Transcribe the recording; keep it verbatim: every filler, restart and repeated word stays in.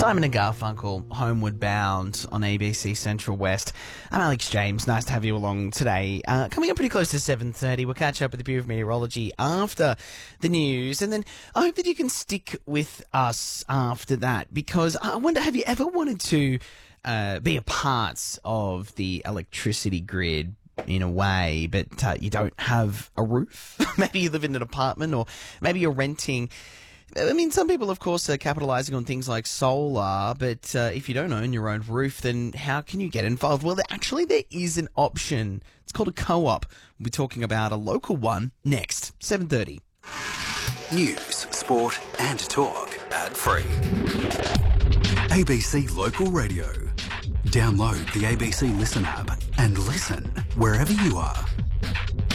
Simon and Garfunkel, Homeward Bound on A B C Central West. I'm Alex James. Nice to have you along today. Uh, coming up pretty close to seven thirty, we'll catch up with the Bureau of Meteorology after the news. And then I hope that you can stick with us after that, because I wonder, have you ever wanted to uh, be a part of the electricity grid in a way, but uh, you don't have a roof? Maybe you live in an apartment, or maybe you're renting. I mean, some people, of course, are capitalising on things like solar, but uh, if you don't own your own roof, then how can you get involved? Well, actually, there is an option. It's called a co-op. We'll be talking about a local one next, seven thirty. News, sport and talk, ad-free. A B C Local Radio. Download the A B C Listen app and listen wherever you are.